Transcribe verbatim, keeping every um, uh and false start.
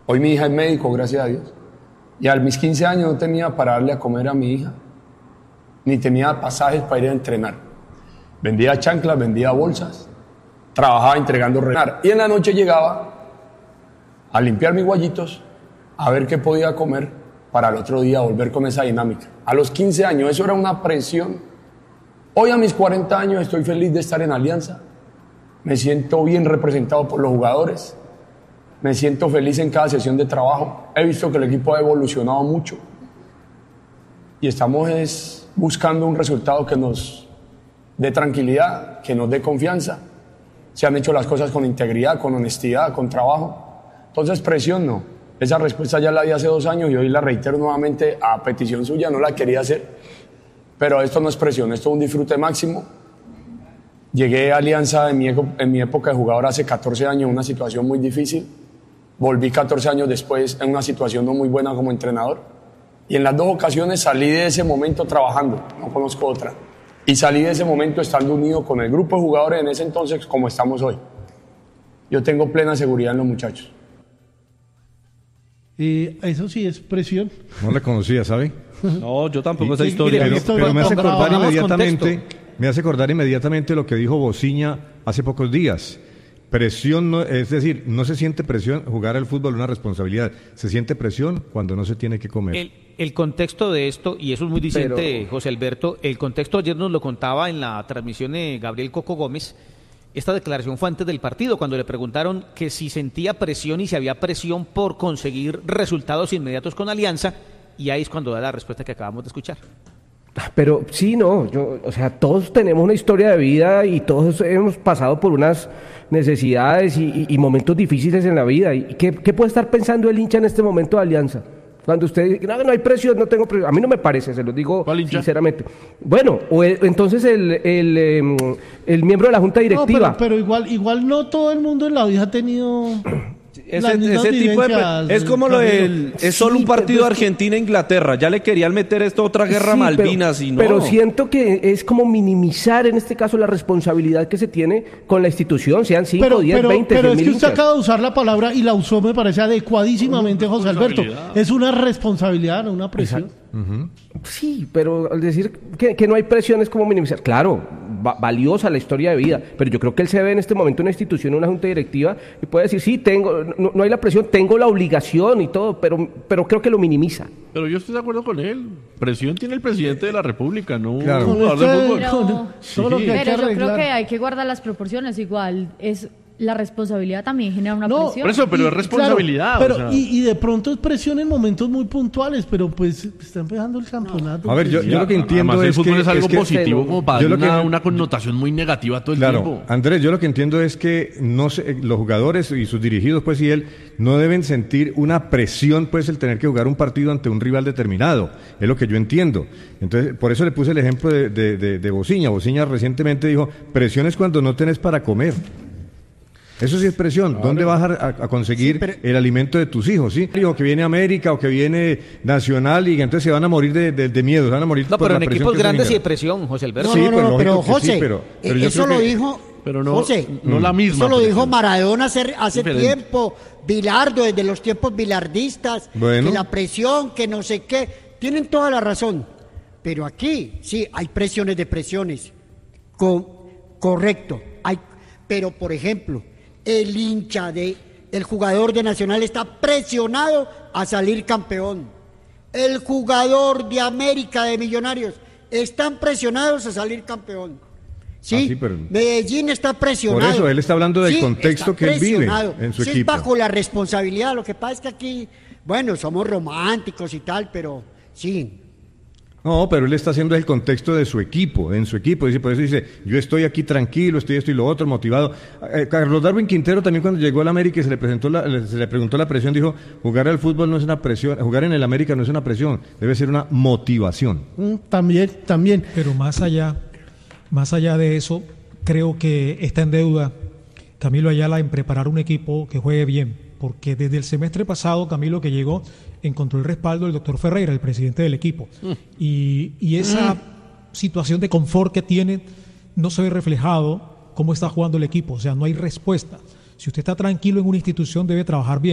Hoy mi hija es médico, gracias a Dios. Y a mis quince años no tenía para darle a comer a mi hija, ni tenía pasajes para ir a entrenar. Vendía chanclas, vendía bolsas, trabajaba entregando renar. Y en la noche llegaba a limpiar mis guayitos, a ver qué podía comer para el otro día volver con esa dinámica. A los quince años, eso era una presión. Hoy a mis cuarenta años estoy feliz de estar en Alianza. Me siento bien representado por los jugadores. Me siento feliz en cada sesión de trabajo. He visto que el equipo ha evolucionado mucho. Y estamos es, buscando un resultado que nos dé tranquilidad, que nos dé confianza. Se han hecho las cosas con integridad, con honestidad, con trabajo. Entonces, presión no. Esa respuesta ya la di hace dos años y hoy la reitero nuevamente a petición suya. No la quería hacer. Pero esto no es presión, esto es un disfrute máximo. Llegué a Alianza en mi, en mi época de jugador hace catorce años en una situación muy difícil. Volví catorce años después en una situación no muy buena como entrenador. Y en las dos ocasiones salí de ese momento trabajando, no conozco otra. Y salí de ese momento estando unido con el grupo de jugadores en ese entonces como estamos hoy. Yo tengo plena seguridad en los muchachos. Eh, eso sí es presión. No la conocía, ¿sabe? No, yo tampoco y, esa historia. Pero, pero, pero me hace acordar inmediatamente, contexto. me hace acordar inmediatamente lo que dijo Bociña hace pocos días. Presión, no, es decir, no se siente presión, jugar al fútbol es una responsabilidad, se siente presión cuando no se tiene que comer. El, el contexto de esto, y eso es muy diciente, Pero... José Alberto, el contexto ayer nos lo contaba en la transmisión de Gabriel Coco Gómez. Esta declaración fue antes del partido, cuando le preguntaron que si sentía presión y si había presión por conseguir resultados inmediatos con Alianza, y ahí es cuando da la respuesta que acabamos de escuchar. Pero sí, no, yo, o sea, todos tenemos una historia de vida y todos hemos pasado por unas necesidades y, y, y momentos difíciles en la vida. ¿Y qué, qué puede estar pensando el hincha en este momento de Alianza? Cuando usted dice, no, no hay presión, no tengo presión. A mí no me parece, se lo digo sinceramente. Bueno, o el, entonces el, el, el, el miembro de la Junta Directiva. No, pero, pero igual, igual no todo el mundo en la vida ha tenido... Ese, ese tipo de pre- es como lo del es solo sí, un partido pero, Argentina-Inglaterra, ya le querían meter esto otra guerra sí, Malvinas pero, y no. Pero siento que es como minimizar en este caso la responsabilidad que se tiene con la institución, sean cinco, diez, veinte, Pero es que mil usted hinchas. acaba de usar la palabra y la usó, me parece adecuadísimamente, José Alberto. Es una responsabilidad, no una presión. Uh-huh. Sí, pero al decir que, que no hay presión es como minimizar. Claro, va, valiosa la historia de vida, pero yo creo que él se ve en este momento en una institución, una junta directiva, y puede decir, sí, tengo, no, no hay la presión, tengo la obligación y todo, pero, pero creo que lo minimiza. Pero yo estoy de acuerdo con él. Presión tiene el presidente de la República, no Claro. un jugador de fútbol. Pero, Sí. todo lo que hay que Pero yo arreglar. creo que hay que guardar las proporciones. Igual es la responsabilidad también genera una No, presión. Por eso, pero Y, es responsabilidad. claro, o pero, sea. y, y de pronto es presión en momentos muy puntuales, pero pues está empezando el campeonato. A ver, yo, pues, yo lo que entiendo Además, el es fútbol que es algo es que- positivo, como para yo darle lo que- una, una connotación muy negativa todo el Claro, tiempo. Andrés, yo lo que entiendo es que no se- los jugadores y sus dirigidos, pues, y él, no deben sentir una presión, pues, el tener que jugar un partido ante un rival determinado. Es lo que yo entiendo. Entonces, por eso le puse el ejemplo de, de, de, de Bociña. Bociña recientemente dijo, presión es cuando no tenés para comer. Eso sí es presión. Claro. ¿Dónde vas a, a conseguir sí, pero... el alimento de tus hijos? ¿Sí? O que viene América o que viene Nacional y entonces se van a morir de, de, de miedo, se van a morir No, por pero la en presión equipos grandes sí hay presión, José Alberto. No, no, no, sí, no, pero José, sí, pero, pero yo eso creo lo que... dijo pero no, José, no la misma eso lo presión. dijo Maradona hace, hace Diferente. tiempo, Bilardo, desde los tiempos bilardistas, Bueno. que la presión, que no sé qué, tienen toda la razón, pero aquí sí hay presiones de presiones, Con, correcto, hay, pero por ejemplo, el hincha de el jugador de Nacional está presionado a salir campeón, el jugador de América de Millonarios están presionados a salir campeón. Sí, Ah, sí, pero- Medellín está presionado. Por eso, él está hablando del Sí, contexto está que él vive presionado. en su Sí, equipo. es bajo la responsabilidad. Lo que pasa es que aquí, bueno, somos románticos y tal, pero sí. No, pero él está haciendo el contexto de su equipo, en su equipo. Dice, por eso dice, yo estoy aquí tranquilo, estoy esto y lo otro, motivado. Eh, Carlos Darwin Quintero también cuando llegó al América y se le presentó la, se le preguntó la presión, dijo, jugar al fútbol no es una presión, jugar en el América no es una presión, debe ser una motivación. Mm, También, también. Pero más allá, más allá de eso, creo que está en deuda Camilo Ayala en preparar un equipo que juegue bien, porque desde el semestre pasado, Camilo, que llegó, encontró el respaldo del doctor Ferreira, el presidente del equipo, mm. y, y esa mm. situación de confort que tiene no se ve reflejado cómo está jugando el equipo, o sea, no hay respuesta. Si usted está tranquilo en una institución, debe trabajar bien.